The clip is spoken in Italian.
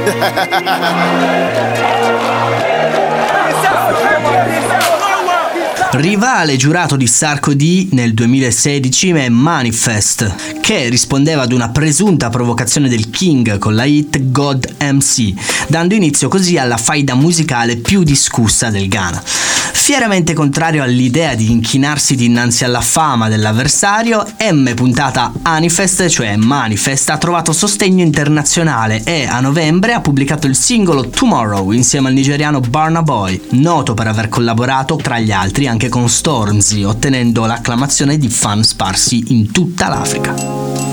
Rivale giurato di Sarkodie nel 2016 è Manifest, che rispondeva ad una presunta provocazione del King con la hit God MC, dando inizio così alla faida musicale più discussa del Ghana. Fieramente contrario all'idea di inchinarsi dinanzi alla fama dell'avversario, Manifest, cioè Manifest, ha trovato sostegno internazionale e a novembre ha pubblicato il singolo Tomorrow insieme al nigeriano Burna Boy, noto per aver collaborato tra gli altri anche con Stormzy, ottenendo l'acclamazione di fan sparsi in tutta l'Africa.